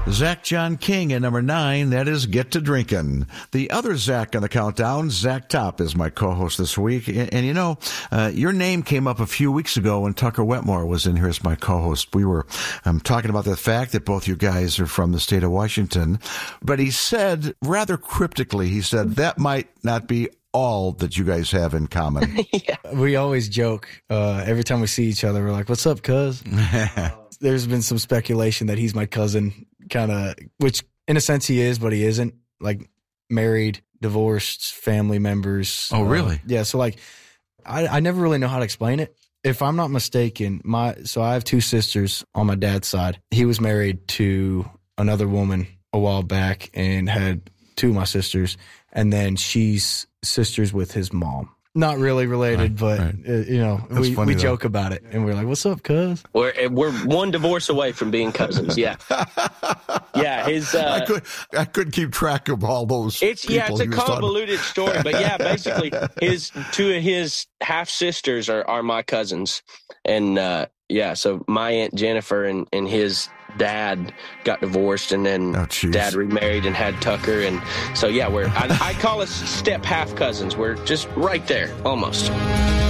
Zach John King at number 9, that is Get to Drinkin'. The other Zach on the countdown, Zach Top, is my co-host this week. And you know, your name came up a few weeks ago when Tucker Wetmore was in here as my co-host. We were talking about the fact that both you guys are from the state of Washington. But he said, rather cryptically, he said, that might not be all that you guys have in common. Yeah. We always joke. Every time we see each other, we're like, what's up, cuz? There's been some speculation that he's my cousin, kind of, which in a sense he is, but he isn't. Like married, divorced, family members. Oh, really? Yeah. So like, I never really know how to explain it. If I'm not mistaken, so I have 2 sisters on my dad's side. He was married to another woman a while back and had 2 of my sisters, and then she's sisters with his mom. Not really related, right, but you know, we joke about it, and we're like, "What's up, cuz?" We're one divorce away from being cousins. Yeah, yeah. His I could keep track of all those. It's a convoluted story, but yeah, basically, 2 of his half sisters are my cousins, and so my Aunt Jennifer and his dad got divorced, and then dad remarried and had Tucker, and so yeah, I call us step half cousins. We're just right there, almost.